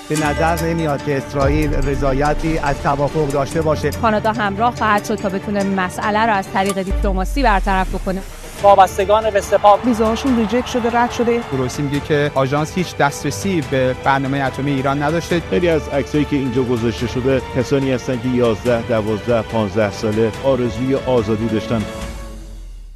به نظر نمیاد که اسرائیل رضایتی از توافق داشته باشه. کانادا همراه خواهد شد تا بتونه مسئله رو از طریق دیپلماسی برطرف بکنه. وابستگان به سپاه ویزاشون ریجکت شده، رد شده. گروسی میگه که آژانس هیچ دسترسی به برنامه اتمی ایران نداشته. خیلی از عکسایی که اینجا گذاشته شده کسانی هستن که 11 12 15 ساله آرزوی آزادی داشتن.